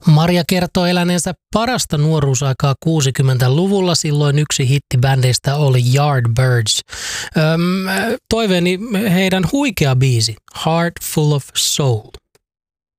Maria kertoo eläneensä parasta nuoruusaikaa 60-luvulla. Silloin yksi hittibändeistä oli Yardbirds. Toiveeni heidän huikea biisi, Heart Full of Soul.